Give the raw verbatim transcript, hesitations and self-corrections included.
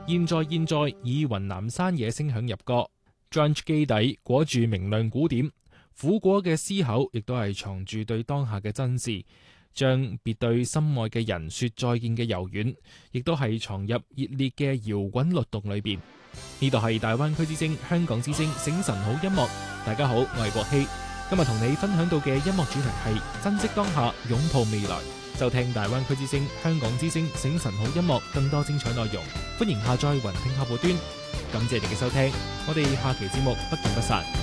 現在現在以雲南山野聲響入歌 ，Grunge 基底裹住明亮古典，苦果嘅思考亦都係藏住對當下嘅真摯，將別對心愛嘅人說再見嘅柔軟，亦都係藏入熱烈嘅搖滾律動裏邊。呢度係大灣區之聲、香港之聲醒晨好音樂，大家好，我係國希，今日同你分享到嘅音樂主題係珍惜當下，擁抱未來。就聽大灣區之聲、香港之聲醒晨好音樂，更多精彩內容，歡迎下載雲聽客戶端。感謝你嘅收聽，我哋下期節目不見不散。